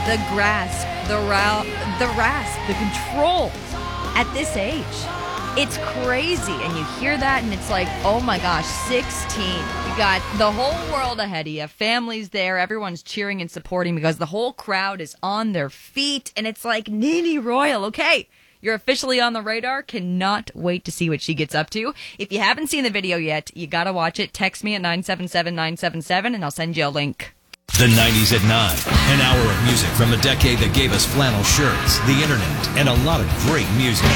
the grasp, the rasp, the control at this age. It's crazy. And you hear that and it's like, oh my gosh, 16. You got the whole world ahead of you. Family's there. Everyone's cheering and supporting because the whole crowd is on their feet. And it's like, Nini Royal, okay, you're officially on the radar. Cannot wait to see what she gets up to. If you haven't seen the video yet, you got to watch it. Text me at 977-977 and I'll send you a link. The 90s at 9. An hour of music from the decade that gave us flannel shirts, the internet, and a lot of great music.